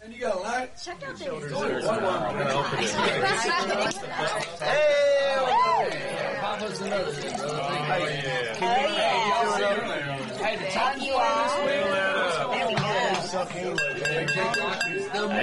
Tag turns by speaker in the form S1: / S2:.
S1: And you got a light?
S2: Check out the
S3: Hey!
S4: Papa's another thing, brother.
S3: Hey, the time you are. There we go.